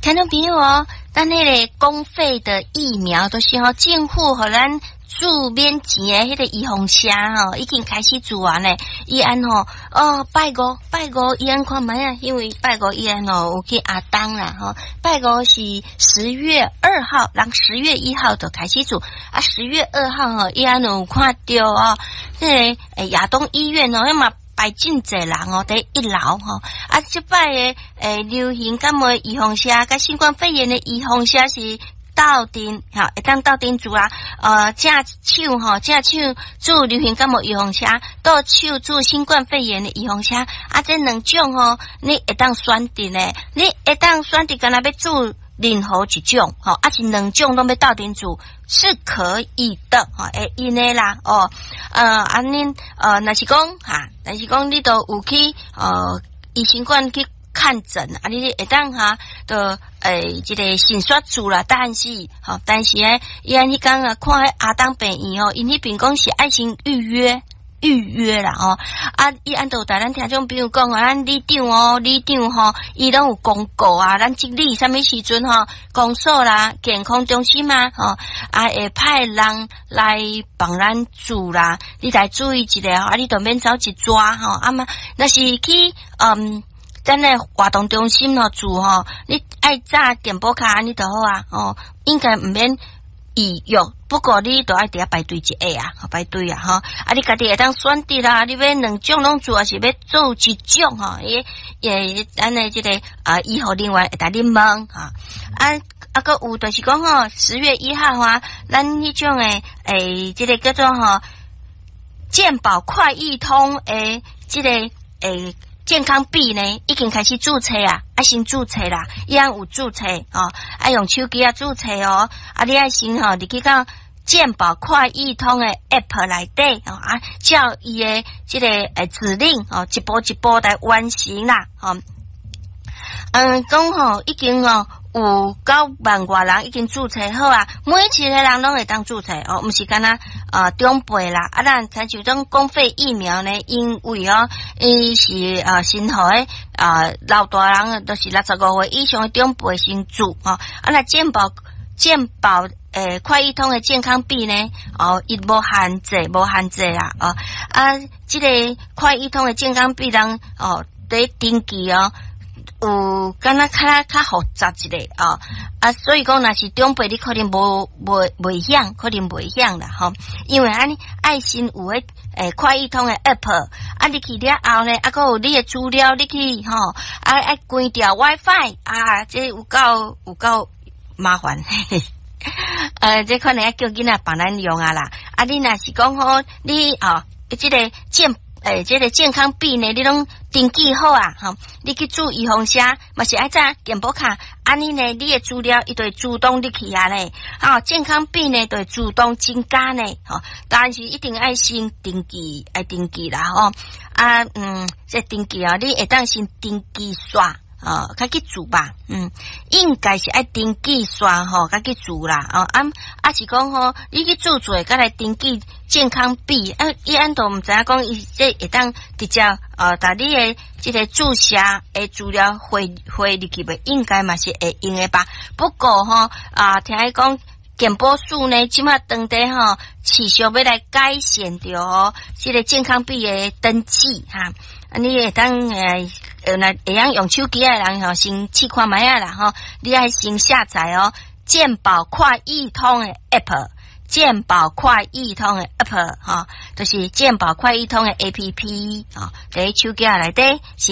听众朋友哦，咱迄个公费的疫苗都是政府互咱注免钱的迄个预防车已经开始做完嘞。伊安拜五伊安看卖啊，因为拜五伊安有去阿当啦拜五是10月2号，人10月1号就开始做啊。10月2号伊安有看到这个亚东医院那么排真侪人伫1楼这摆的流行感冒预防车甲新冠肺炎的预防车是斗阵会当斗阵做啦。正手做流行感冒预防车，倒手做新冠肺炎的预防车这两种你会当选择呢，你会当选择敢若要做任何一种是两种都要斗阵做是可以的因为啦恁若是讲你都有去医生馆去看诊你会当就这个先刷住啦，但是伊安迄天看迄阿当病院因迄边讲是爱先预约啦伊按都带咱听众比如讲咱里长伊拢有公告咱经理什么时阵公所啦健康中心会派人来帮咱做啦，你来注意一下你就免走一抓嘛，若是去咱的活动中心做你爱扎健保卡你就好应该唔免预约，不过你都爱伫遐排队一下排队你家己会当选择啦，你要两种拢做还是要做一种咱的这个医护人员会带你问个有就是讲10月1号咱迄种的这个叫做健保快易通的这个健康币呢已经开始注册先注册啦，伊安有注册用手机注册你爱先你去到健保快易通的 app 内底照伊的这个指令一步一步来完成啦讲已经有9万多人已经注册好每一个人拢会当注册毋是干长辈啦咱采取种公费疫苗呢，因为伊是新号的老大人都是65岁以上的长辈先做那健保快易通的健康币呢伊无限制啦这个快易通的健康币人得登记有敢若较复杂一个所以讲若是长辈你可能袂晓，可能袂晓啦因为你爱心有诶快易通诶 app 你去了后呢还有你诶资料你去爱关掉 WiFi 这有够麻烦这可能要叫囡仔帮咱用啦你若是讲你这个这个健康币呢，你拢登记好你去做预防车，嘛是爱扎健保卡，你呢，你的资料伊就会自动入去呢，健康币呢就会自动增加呢，但是一定爱先登记，啦这登记你会当先登记刷。较去做吧，应该是爱登记刷较去做啦，是讲你去做甲来登记健康币，伊安都毋知影讲伊这会当直接把你的这个注射的资料汇入去呗，应该嘛是会用的吧。不过听伊讲健保署呢，即马当地持续要来改善着这个健康币的登记你会当会晓用手机的人先试看卖啦你爱先下载健保快易通的 app， 健保快易通的 app 就是健保快易通的 app 在手机内底。